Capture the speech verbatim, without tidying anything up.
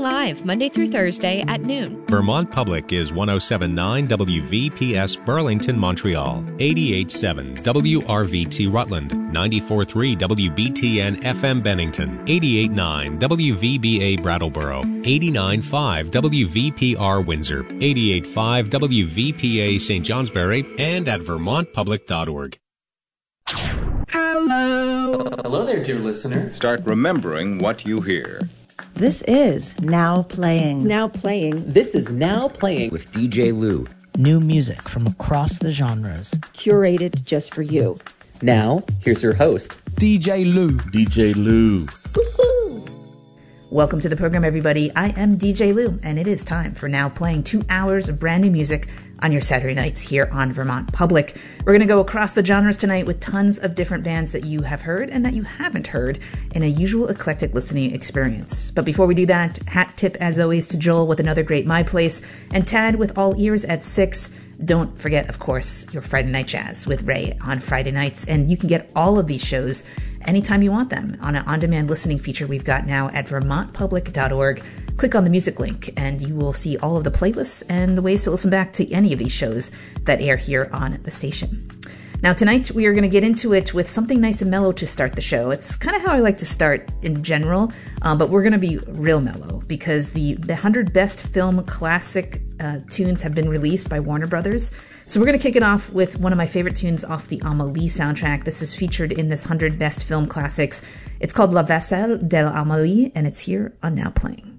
Live Monday through Thursday at noon. Vermont Public is one oh seven point nine W V P S Burlington, Montreal, eighty-eight point seven W R V T Rutland, ninety-four point three W B T N F M Bennington, eighty-eight point nine W V B A Brattleboro, eighty-nine point five W V P R Windsor, eighty-eight point five W V P A Saint Johnsbury, and at vermont public dot org. Hello. Hello there, dear listener. Start remembering what you hear. This is Now Playing. Now Playing. This is Now Playing with D J Lou. New music from across the genres. Curated just for you. Now, here's your host, D J Lou. D J Lou. Woo-hoo. Welcome to the program, everybody. I am D J Lou, and it is time for Now Playing, two hours of brand new music on your Saturday nights here on Vermont Public. We're going to go across the genres tonight with tons of different bands that you have heard and that you haven't heard in a usual eclectic listening experience. But before we do that, hat tip as always to Joel with another great My Place, and Tad with All Ears at six. Don't forget, of course, your Friday Night Jazz with Ray on Friday nights, and you can get all of these shows anytime you want them on an on-demand listening feature we've got now at vermont public dot org. Click on the music link and you will see all of the playlists and the ways to listen back to any of these shows that air here on the station. Now tonight we are going to get into it with something nice and mellow to start the show. It's kind of how I like to start in general, uh, but we're going to be real mellow because the one hundred Best Film Classic uh, tunes have been released by Warner Brothers. So we're going to kick it off with one of my favorite tunes off the Amélie soundtrack. This is featured in this one hundred Best Film Classics. It's called La Vaisselle de l'Amélie, and it's here on Now Playing.